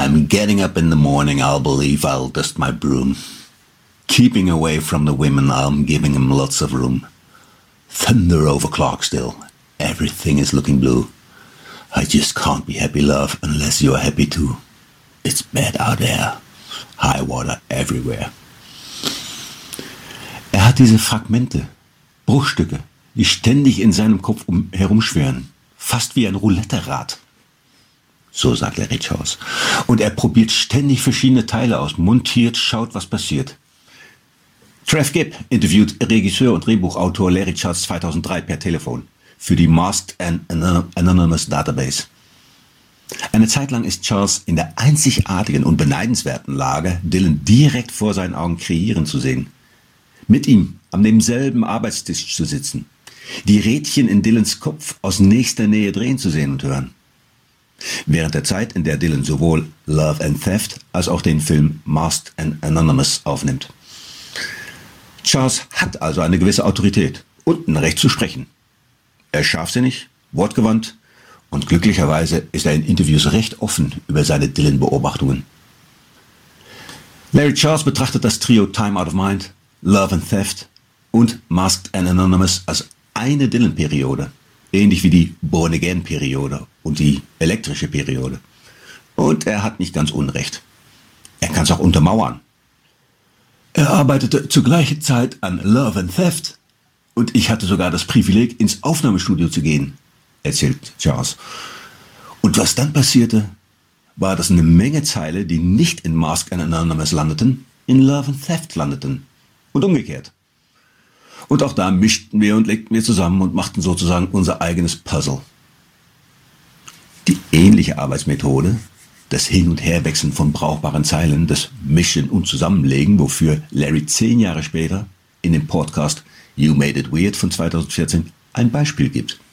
I'm getting up in the morning, I'll believe I'll dust my broom. Keeping away from the women, I'm giving them lots of room. Thunder over Clarksdale, everything is looking blue. I just can't be happy, love, unless you're happy too. It's bad out there, high water everywhere. Er hat diese Fragmente, Bruchstücke, die ständig in seinem Kopf herumschwirren, fast wie ein Roulette-Rad. So sagt Larry Charles. Und er probiert ständig verschiedene Teile aus, montiert, schaut, was passiert. Trev Gibb interviewt Regisseur und Drehbuchautor Larry Charles 2003 per Telefon für die Masked and Anonymous Database. Eine Zeit lang ist Charles in der einzigartigen und beneidenswerten Lage, Dylan direkt vor seinen Augen kreieren zu sehen. Mit ihm an demselben Arbeitstisch zu sitzen, die Rädchen in Dylans Kopf aus nächster Nähe drehen zu sehen und hören. Während der Zeit, in der Dylan sowohl Love and Theft als auch den Film Masked and Anonymous aufnimmt. Charles hat also eine gewisse Autorität und ein Recht zu sprechen. Er ist scharfsinnig, wortgewandt und glücklicherweise ist er in Interviews recht offen über seine Dylan-Beobachtungen. Larry Charles betrachtet das Trio Time Out of Mind, Love and Theft und Masked and Anonymous als eine Dylan-Periode, ähnlich wie die Born-Again-Periode und die elektrische Periode. Und er hat nicht ganz Unrecht. Er kann es auch untermauern. Er arbeitete zur gleichen Zeit an Love and Theft und ich hatte sogar das Privileg, ins Aufnahmestudio zu gehen, erzählt Charles. Und was dann passierte, war, dass eine Menge Teile, die nicht in Masked and Anonymous landeten, in Love and Theft landeten. Und umgekehrt. Und auch da mischten wir und legten wir zusammen und machten sozusagen unser eigenes Puzzle. Die ähnliche Arbeitsmethode, das Hin- und Herwechseln von brauchbaren Zeilen, das Mischen und Zusammenlegen, wofür Larry 10 Jahre später in dem Podcast You Made It Weird von 2014 ein Beispiel gibt.